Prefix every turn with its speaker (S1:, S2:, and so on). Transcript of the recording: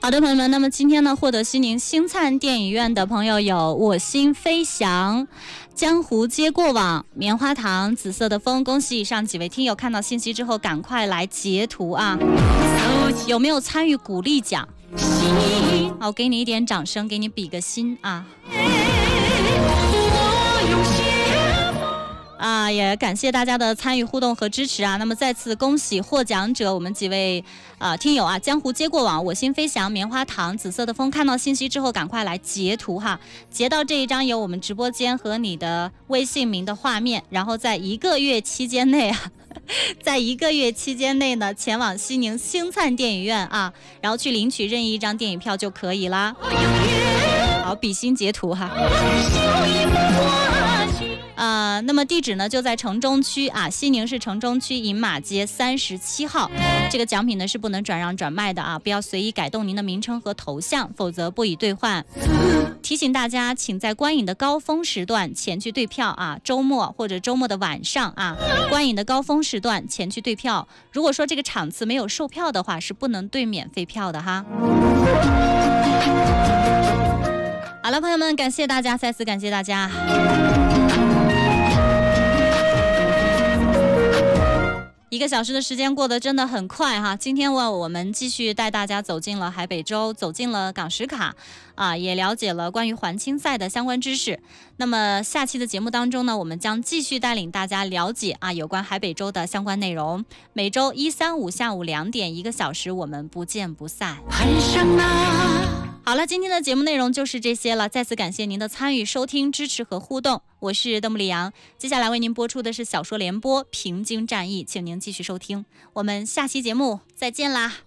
S1: 好的，朋友们，那么今天呢，获得西宁星灿电影院的朋友有我心飞翔、江湖皆过往、棉花糖、紫色的风。恭喜以上几位听友看到信息之后赶快来截图啊！有没有参与鼓励奖？好，给你一点掌声，给你比个心啊！也感谢大家的参与互动和支持啊！那么再次恭喜获奖者，我们几位听友啊，江湖皆过往、我心飞翔、棉花糖、紫色的风。看到信息之后赶快来截图哈，截到这一张有我们直播间和你的微信名的画面，然后在1个月期间内啊。在1个月期间内呢，前往西宁星灿电影院啊，然后去领取任意一张电影票就可以啦。好，比心截图哈。那么地址呢就在城中区啊，西宁市城中区饮马街37号。这个奖品呢是不能转让转卖的啊，不要随意改动您的名称和头像，否则不予兑换。提醒大家，请在观影的高峰时段前去兑票啊，周末或者周末的晚上啊，观影的高峰时段前去兑票。如果说这个场次没有售票的话，是不能兑免费票的哈。好了，朋友们，感谢大家，再次感谢大家。1个小时的时间过得真的很快哈，今天我们继续带大家走进了海北州，走进了港史卡啊，也了解了关于环青赛的相关知识。那么下期的节目当中呢，我们将继续带领大家了解有关海北州的相关内容。每周1、3、5下午2点1个小时，我们不见不散。好了，今天的节目内容就是这些了，再次感谢您的参与、收听、支持和互动。我是邓布里扬，接下来为您播出的是小说联播《平津战役》，请您继续收听。我们下期节目再见啦！